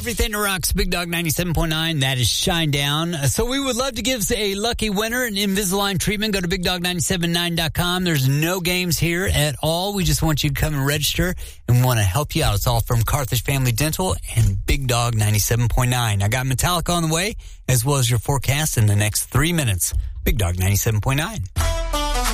Everything that rocks, Big Dog 97.9. That is Shinedown. So we would love to give a lucky winner an Invisalign treatment. Go to BigDog979.com. There's no games here at all. We just want you to come and register and want to help you out. It's all from Carthage Family Dental and Big Dog 97.9. I got Metallica on the way, as well as your forecast in the next 3 minutes. Big Dog 97.9.